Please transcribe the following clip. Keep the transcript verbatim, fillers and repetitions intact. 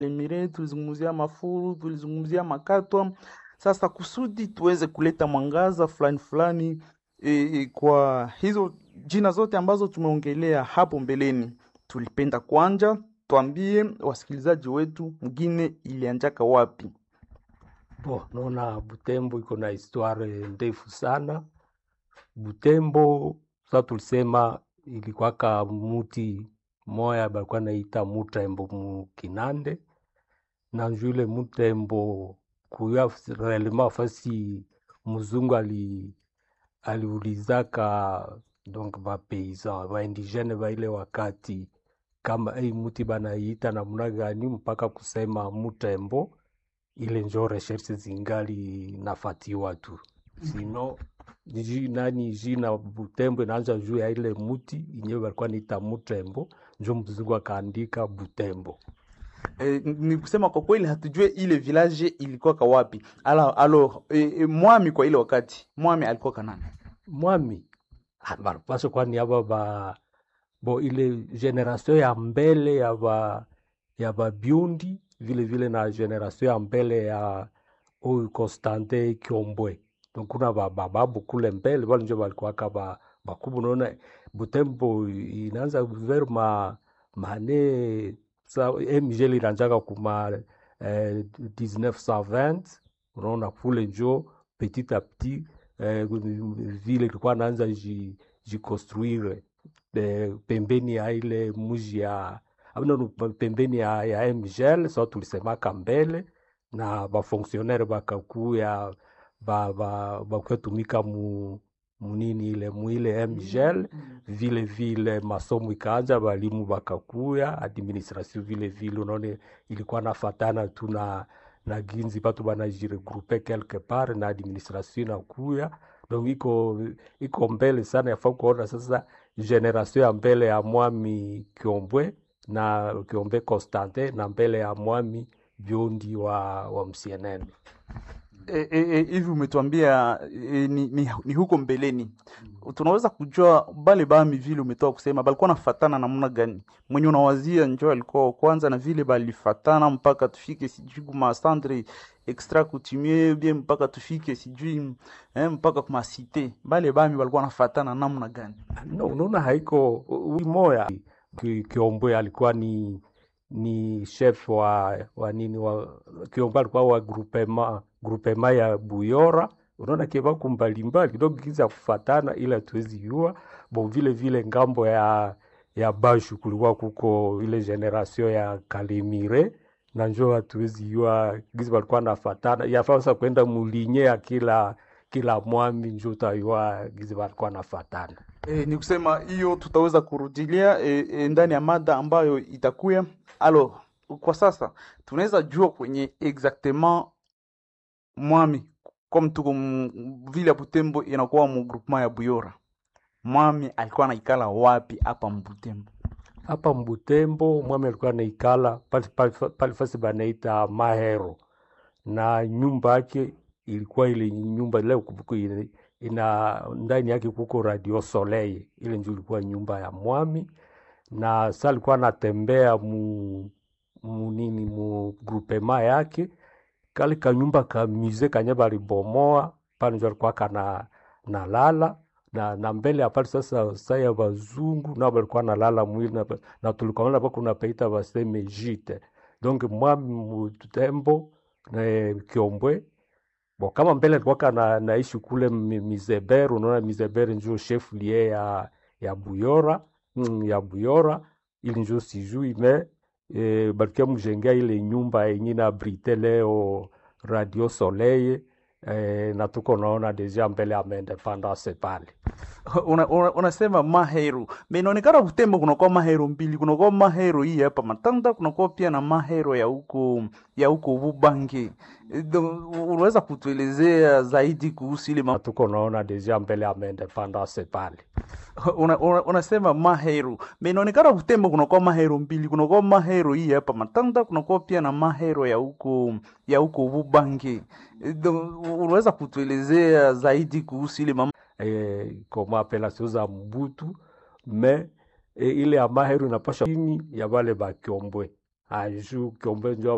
Lemire, tulizungumzia Mafuru, tulizungumzia Makatwa. Sasa kusudi tuweze kuleta mwangaza fulani fulani e, e, kwa hizo jina zote ambazo tumeongelea hapo mbeleni, tulipenda kwanja tuambie wasikilizaji wetu mgine ilianjaka wapi? Bo, naona Butembo iko na histoire ndefu sana. Butembo sasa tulisema ilikuwaka muti moya balikuwa naita Mutembo Mukinande, na njule Mutembo kuya relema fasi muzungu ali aliulizaka donc ba paysan ba indigene ba ile wakati kama hii muti banaita namna gani mpaka kusema Mutembo. Ile njo recherche zingali nafatiwa tu, sino nani jina Butembo inaanza juu ya ile muti inyewe walikuwa naita Mutembo, njo mzungu akaandika Butembo. E, ni kusema kwa kweli hatujue ile village ilikuwa ka wapi. Ala alo e, e, mwami kwa ile wakati mwami alikuwa kanani? Mwami banapaso kwani aba ba bo ile generation ya mbele ya ba ya ba Biundi vile vile na generation ya mbele ya huyu Constantin Kiombwe. Donc kuna ba babu kule mbele wale ndio walikuwa kama bakubu. Naona Butembo inaanza vers ma mane sa mjeli ranjaka kuma eh, dix-neuf cent vingt. Unaona kule njo petit à petit eh, vile ilikuwa naanza ji ji construire eh, pembeni ya ile muji ya abino pembeni ya, ya M G L. So tulisemaka mbele na ba fonctionnaire bakakuya ba ba bakutumika mu munini ile muile M G L. Vile vile masomo ikaanza, balimu bakakuya, administration vile vile. Unaone ilikuwa nafatana tu na na ginzi batu banajirегrouper quelque part na administration na kuya. Donc iko iko mbele sana. Yafaa kuona sasa generation ya mbele ya mwami Kiombwe na Kiombe Constantin na mbele ya mwami Biondi wa wa Msienene. E, e, e, hivi umetuambia e, ni, ni, ni huko mbeleni. Tunaweza kujua bale bami vile umetoa kusema balikuwa nafatana namna gani? Mwenye unawazia njoo alikuwa kwanza na vile balifatana mpaka tufike sijui kuma centre extra coutumier bien mpaka tufike sijui eh, mpaka kuma cité. Bale bami balikuwa nafatana namna gani? No, unaona haiko moya. Kiombwe alikuwa ni ni chef wa wa nini wa Kiombwe alikuwa wa groupement groupement ya Buyora. Unaona kiba kumbalimbali kidogo kiza kufatana, ila tuwezi yua bon. Vile vile ngambo ya ya Bashu kulikuwa kuko ile generation ya Kalemire na njoo hatuwezi yua gizi walikuwa nafatana. Yafaa kwenda mulinye ya kila kila mwami njoo tayua gizi walikuwa nafatana. E, ni kusema hiyo tutaweza kurudilia e, e, ndani ya mada ambayo itakuya. Alo, kwa sasa tunaweza jua kwenye exactement mwami kwa mtuko vile Butembo inakuwa mu groupement ya Buyora. Mwami alikuwa anaikala wapi hapa Mbutembo? Hapa Mbutembo mwami alikuwa anaikala pale pale pale fasi banaita Mahero, na nyumba yake ilikuwa ile nyumba ile kubuku ile ina ndani yake kuko Radio Soleil. Ile ndio ilikuwa nyumba ya mwami, na sasa alikuwa anatembea mu mu nini mu groupement yake kale ka nyumba ka musée kanya bali bomoa pale ndio alikuwa kana na lala na na mbele hapa. Sasa sasa ya bazungu na balikuwa na lala mwili na, na tulikuwa hapa kuna peita baseme jite. Donc mwami Mutembo na Kiombwe bo kama mbele alikuwa kana naishi kule Mizeberu. Unaona Mizeberu ndio chef lié ya ya Buyora mm, ya Buyora ili ndio sijui me e, balikuwa mjengea ile nyumba yenye na abrite leo Radio Soleil. E, na tuko naona deja mbele ya independence pale. Una, una, unasema Mahero. Menaonekana Butembo kuna kwa Mahero mbili. Kuna kwa Mahero hii hapa Matanda, kuna kwa pia na Mahero ya huko ya huko Bubange. Unaweza kutuelezea zaidi kuhusu ile? Tuko naona deja mbele ya independence pale. Una, una, unasema Mahero. Menaonekana Butembo kuna kwa Mahero mbili. Kuna kwa Mahero hii hapa Matanda, kuna kwa pia na Mahero ya huko ya huko Bubange. Unaweza kutuelezea zaidi kuhusu ile mama? Eh, kama appellation za Mbutu me e, ile ya Mahero inapasha chini ya wale ba Kiombwe. Aju Kiombwe ndio